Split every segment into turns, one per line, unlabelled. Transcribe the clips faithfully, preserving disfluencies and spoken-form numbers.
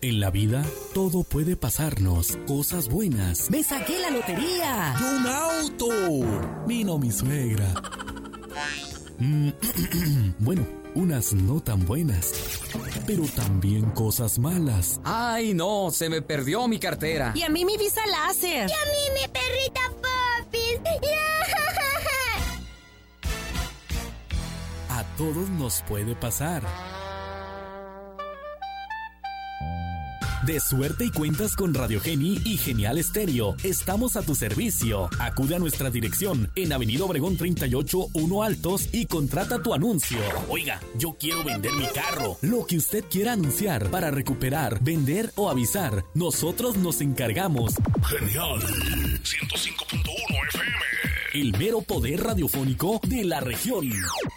En la vida, todo puede pasarnos. Cosas buenas.
¡Me saqué la lotería!
¡Y un auto! Vino mi suegra. Mm, bueno, unas no tan buenas, pero también cosas malas.
¡Ay, no! Se me perdió mi cartera.
Y a mí mi visa láser.
Y a mí mi perrita Popis.
A todos nos puede pasar. De suerte y cuentas con Radio Geni y Genial Estéreo. Estamos a tu servicio. Acude a nuestra dirección en Avenida Obregón treinta y ocho, uno Altos y contrata tu anuncio. Oiga, yo quiero vender mi carro. Lo que usted quiera anunciar para recuperar, vender o avisar, nosotros nos encargamos.
Genial ciento cinco punto uno F M.
El mero poder radiofónico de la región.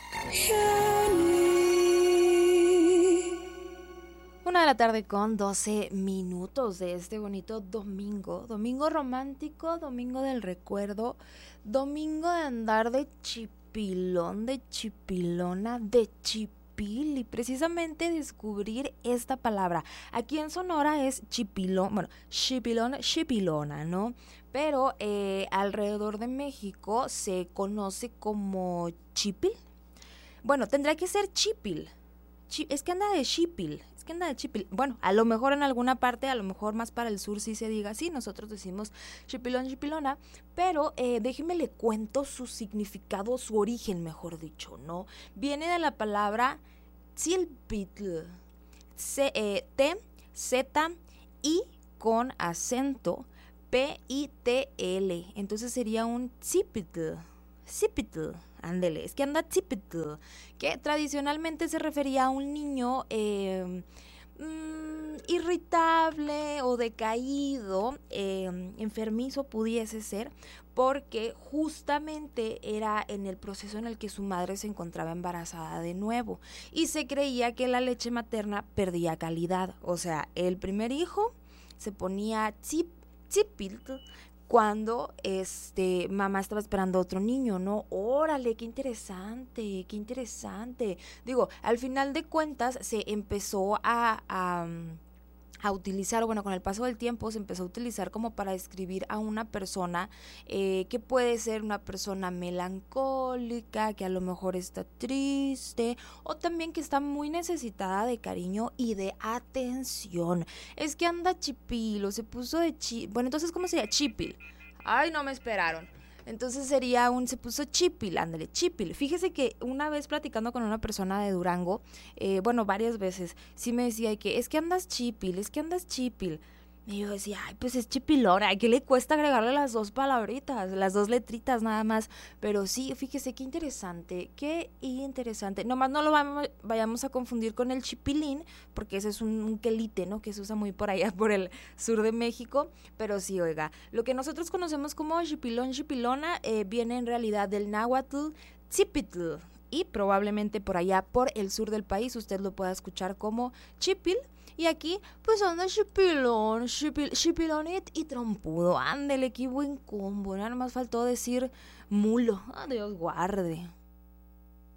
Una de la tarde con doce minutos de este bonito domingo, domingo romántico, domingo del recuerdo, domingo de andar de chipilón, de chipilona, de chipil y precisamente descubrir esta palabra. Aquí en Sonora es chipilón, bueno, chipilón, chipilona, ¿no? Pero eh, alrededor de México se conoce como chipil. Bueno, tendrá que ser chipil. Chi- es que anda de chipil. Que anda de chipil. Bueno, a lo mejor en alguna parte, a lo mejor más para el sur sí se diga así, nosotros decimos chipilón, chipilona, pero eh, déjeme le cuento su significado, su origen, mejor dicho, ¿no? Viene de la palabra tzilpitl, C, eh, T, Z, I con acento, P, I, T, L, entonces sería un tzipitl, tzipitl. Ándele, es que anda tzipitl, que tradicionalmente se refería a un niño eh, mm, irritable o decaído, eh, enfermizo pudiese ser, porque justamente era en el proceso en el que su madre se encontraba embarazada de nuevo y se creía que la leche materna perdía calidad, o sea, el primer hijo se ponía tzip, tzipitl, cuando este mamá estaba esperando otro niño, ¿no? Órale, qué interesante, qué interesante. Digo, al final de cuentas se empezó a, a, a utilizar, bueno, con el paso del tiempo se empezó a utilizar como para describir a una persona eh, que puede ser una persona melancólica, que a lo mejor está triste, o también que está muy necesitada de cariño y de atención. Es que anda chipil, o se puso de chi... Bueno, entonces, ¿cómo sería? Chipil. Ay, no me esperaron. Entonces sería un, se puso chipil, ándale, chipil. Fíjese que una vez platicando con una persona de Durango, eh, bueno, varias veces, sí me decía que es que andas chipil, es que andas chipil. Y yo decía, ay, pues es chipilona, ¿qué le cuesta agregarle las dos palabritas, las dos letritas nada más? Pero sí, fíjese qué interesante, qué interesante. Nomás no lo vamos, vayamos a confundir con el chipilín, porque ese es un, un quelite, ¿no? Que se usa muy por allá, por el sur de México. Pero sí, oiga, lo que nosotros conocemos como chipilón, chipilona, eh, viene en realidad del náhuatl tzipitl. Y probablemente por allá, por el sur del país, usted lo pueda escuchar como chipil. Y aquí, pues anda chipilón, chipil, chipilonit y trompudo. Ándele, qué buen combo. Nada más faltó decir mulo. Ah, Dios guarde.